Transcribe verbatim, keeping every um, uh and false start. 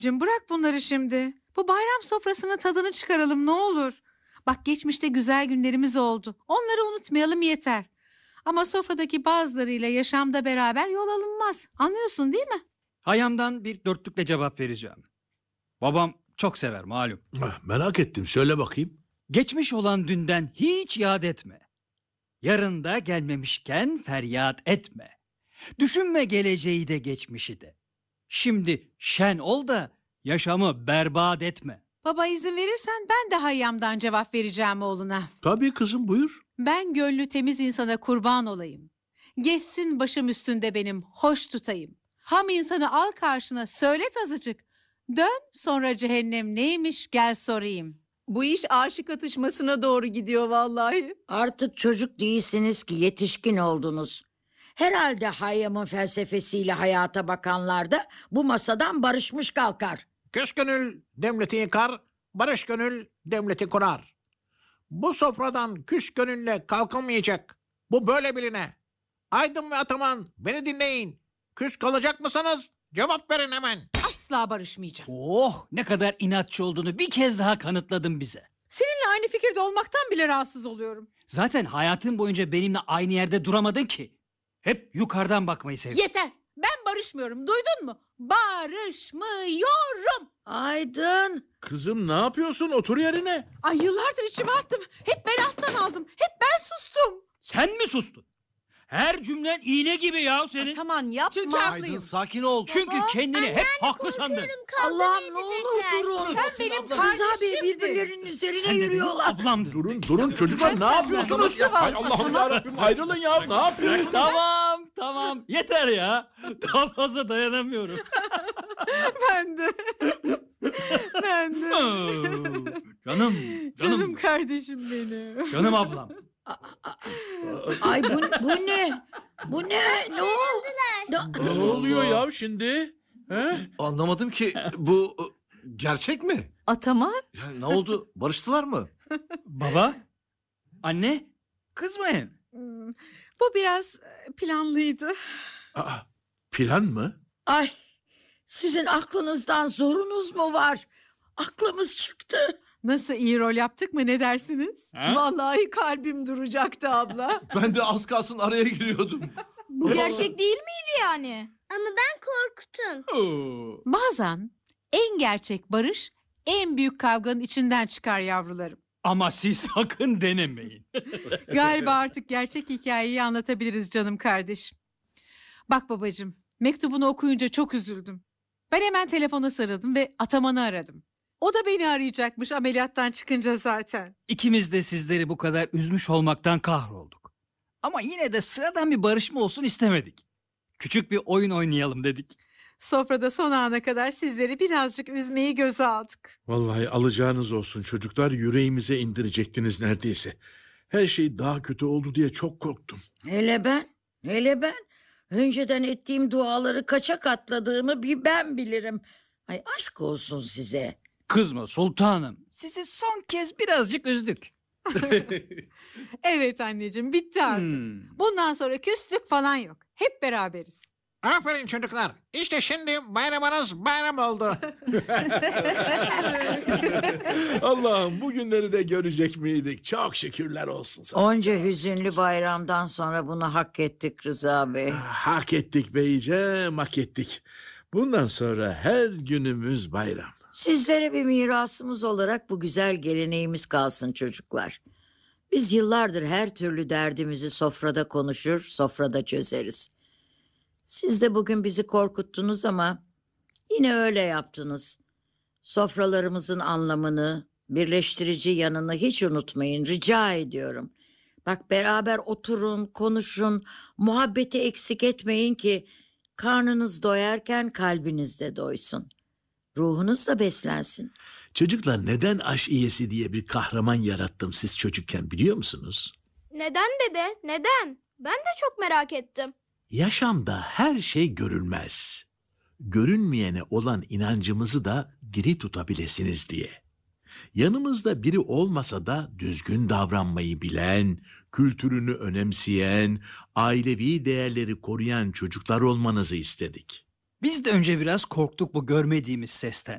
Cım bırak bunları şimdi. Bu bayram sofrasının tadını çıkaralım ne olur. Bak geçmişte güzel günlerimiz oldu. Onları unutmayalım yeter. Ama sofradaki bazılarıyla yaşamda beraber yol alınmaz. Anlıyorsun değil mi? Hayamdan bir dörtlükle cevap vereceğim. Babam çok sever malum. Ah, merak ettim, söyle bakayım. Geçmiş olan dünden hiç yad etme. Yarın da gelmemişken feryat etme. Düşünme geleceği de geçmişi de. Şimdi şen ol da yaşamı berbat etme. Baba izin verirsen ben de hayyamdan cevap vereceğim oğluna. Tabii kızım, buyur. Ben gönlü temiz insana kurban olayım. Geçsin başım üstünde benim, hoş tutayım. Ham insanı al karşına, söylet azıcık. Dön sonra cehennem neymiş gel sorayım. Bu iş aşık atışmasına doğru gidiyor vallahi. Artık çocuk değilsiniz ki yetişkin oldunuz. Herhalde Hayyam'ın felsefesiyle hayata bakanlar da bu masadan barışmış kalkar. Küs gönül devleti yıkar, barış gönül devleti kurar. Bu sofradan küs gönülle kalkılmayacak. Bu böyle biline. Aydın ve Ataman beni dinleyin. Küs kalacak mısınız? Cevap verin hemen. Asla barışmayacağım. Oh, ne kadar inatçı olduğunu bir kez daha kanıtladın bize. Seninle aynı fikirde olmaktan bile rahatsız oluyorum. Zaten hayatın boyunca benimle aynı yerde duramadın ki. Hep yukarıdan bakmayı sevdin. Yeter. Ben barışmıyorum. Duydun mu? Barışmıyorum. Aydın. Kızım ne yapıyorsun? Otur yerine. Ay yıllardır içime attım. Hep ben alttan aldım. Hep ben sustum. Sen mi sustun? Her cümlen iğne gibi ya senin. Tamam yapma. Çünkü haklıyım. sakin ol. Çünkü kendini hep haklı sandın. Allah'ım ne olur durun. Sen benim Rıza Bey kardeşimdin. birbirlerinin üzerine Sen de yürüyorlar. benim ablamdın. Durun, durun çocuklar, ne yapıyorsunuz? Hay Allah'ım yarabbim, ayrılın ya, ne yapıyorsunuz? Tamam tamam yeter ya. Daha fazla dayanamıyorum. Ben de. Ben de. Oo, canım Canım canım kardeşim benim. canım ablam. Ay bu, bu ne? Bu ne? Ne o? Ne oluyor ya şimdi? He? Anlamadım ki bu e, gerçek mi? Ataman? Yani ne oldu? Barıştılar mı? Baba, anne, kızmayın. Hmm, Bu biraz planlıydı. Aa, plan mı? Ay sizin aklınızdan zorunuz mu var? Aklımız çıktı. Nasıl iyi rol yaptık mı ne dersiniz? Ha? Vallahi kalbim duracaktı abla. Ben de az kalsın araya giriyordum. Bu gerçek değil miydi yani? Ama ben korktum. Oo. Bazen en gerçek barış en büyük kavganın içinden çıkar yavrularım. Ama siz sakın denemeyin. Galiba artık gerçek hikayeyi anlatabiliriz canım kardeşim. Bak babacığım, mektubunu okuyunca çok üzüldüm. Ben hemen telefona sarıldım ve Ataman'ı aradım. O da beni arayacakmış ameliyattan çıkınca zaten. İkimiz de sizleri bu kadar üzmüş olmaktan kahrolduk. Ama yine de sıradan bir barışma olsun istemedik. Küçük bir oyun oynayalım dedik. Sofrada son ana kadar sizleri birazcık üzmeyi göze aldık. Vallahi alacağınız olsun çocuklar, yüreğimize indirecektiniz neredeyse. Her şey daha kötü oldu diye çok korktum. Hele ben, hele ben. Önceden ettiğim duaları kaça katladığımı bir ben bilirim. Ay aşk olsun size. Kızma sultanım. Sizi son kez birazcık üzdük. Evet anneciğim bitti artık. Hmm. Bundan sonra küslük falan yok. Hep beraberiz. Aferin çocuklar. İşte şimdi bayramınız bayram oldu. Allah'ım bu günleri de görecek miydik? Çok şükürler olsun sana. Onca hüzünlü bayramdan sonra bunu hak ettik Rıza Bey. Ah, hak ettik beyciğim, hak ettik. Bundan sonra her günümüz bayram. Sizlere bir mirasımız olarak bu güzel geleneğimiz kalsın çocuklar. Biz yıllardır her türlü derdimizi sofrada konuşur, sofrada çözeriz. Siz de bugün bizi korkuttunuz ama yine öyle yaptınız. Sofralarımızın anlamını, birleştirici yanını hiç unutmayın, rica ediyorum. Bak beraber oturun, konuşun, muhabbeti eksik etmeyin ki karnınız doyarken kalbiniz de doysun. Ruhunuz da beslensin. Çocuklar, neden aşiyesi diye bir kahraman yarattım siz çocukken biliyor musunuz? Neden dede? Neden? Ben de çok merak ettim. Yaşamda her şey görülmez. Görünmeyene olan inancımızı da diri tutabilirsiniz diye. Yanımızda biri olmasa da düzgün davranmayı bilen, kültürünü önemseyen, ailevi değerleri koruyan çocuklar olmanızı istedik. Biz de önce biraz korktuk bu görmediğimiz sesten.